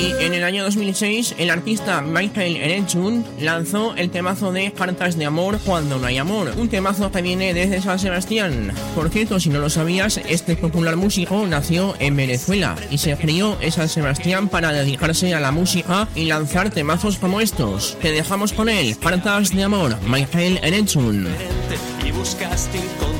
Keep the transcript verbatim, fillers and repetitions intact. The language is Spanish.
Y en el año dos mil seis, el artista Michael Erentxun lanzó el temazo de Cartas de amor cuando no hay amor, un temazo que viene desde San Sebastián. Por cierto, si no lo sabías, este popular músico nació en Venezuela y se crió en San Sebastián para dedicarse a la música y lanzar temazos como estos. Te dejamos con él, Cartas de amor, Michael Erentxun. Y buscaste